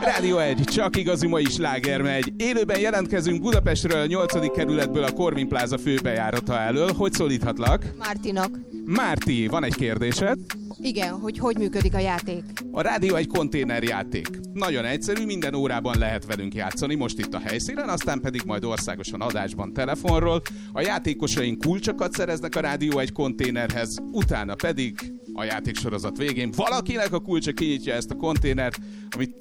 Rádió 1, csak igazi mai sláger megy. Élőben jelentkezünk Budapestről, a 8. kerületből, a Korvin Pláza főbejárata elől. Hogy szólíthatlak? Mártinak. Márti, van egy kérdésed? Igen, hogy működik a játék? A rádió egy konténerjáték. Nagyon egyszerű, minden órában lehet velünk játszani, most itt a helyszínen, aztán pedig majd országosan adásban telefonról. A játékosaink kulcsokat szereznek a rádió egy konténerhez, utána pedig a játéksorozat végén valakinek a kulcsa kinyitja ezt a konténert, amit